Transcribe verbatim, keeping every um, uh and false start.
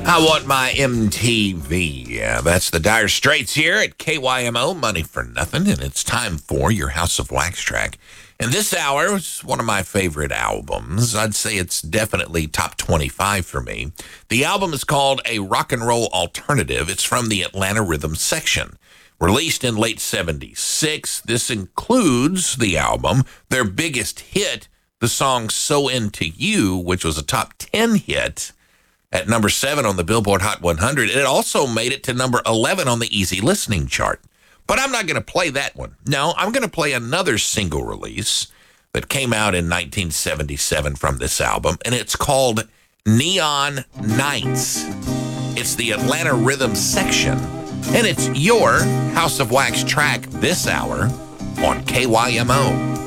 I want my M T V. Yeah, that's the Dire Straits here at K Y M O, Money for Nothing, and it's time for your House of Wax track. And this hour is one of my favorite albums. I'd say it's definitely top twenty-five for me. The album is called A Rock and Roll Alternative. It's from the Atlanta Rhythm Section. Released in late seventy-six, this includes the album, their biggest hit, the song So Into You, which was a top ten hit at number seven on the Billboard Hot one hundred. And it also made it to number eleven on the Easy Listening chart. But I'm not going to play that one. No, I'm going to play another single release that came out in nineteen seventy-seven from this album, and it's called Neon Nights. It's the Atlanta Rhythm Section, and it's your House of Wax track this hour on K Y M O.